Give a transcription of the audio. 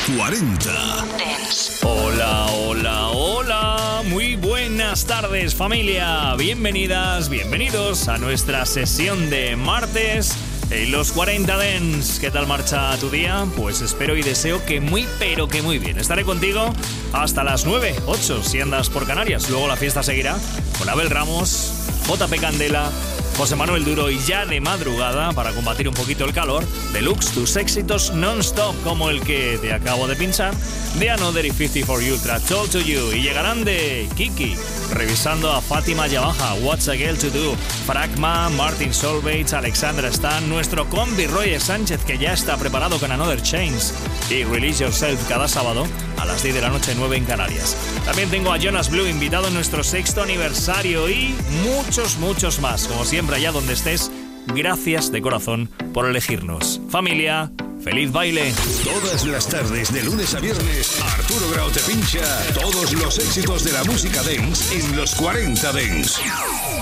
40 Dance. Hola, hola, hola. Muy buenas tardes, familia. Bienvenidas, bienvenidos a nuestra sesión de martes en los 40 Dance. ¿Qué tal marcha tu día? Pues espero y deseo que muy, pero que muy bien. Estaré contigo hasta las 9, 8 si andas por Canarias. Luego la fiesta seguirá con Abel Ramos, JP Candela, José Manuel Duro y ya de madrugada, para combatir un poquito el calor, Deluxe, tus éxitos non-stop como el que te acabo de pinchar, de Another y 54 Ultra, Talk to You, y llegarán de Kiki, revisando a Fátima Yabaja, What's a Girl to Do, Fragma, Martin Solveig, Alexandra Stan, nuestro combi Roger Sánchez, que ya está preparado con Another Chains, y Release Yourself cada sábado a las 10 de la noche, 9 en Canarias. También tengo a Jonas Blue, invitado en nuestro 6º aniversario, y muchos más. Como siempre, allá donde estés, gracias de corazón por elegirnos. Familia, ¡feliz baile! Todas las tardes, de lunes a viernes, Arturo Grau te pincha todos los éxitos de la música dance en los 40 Dance.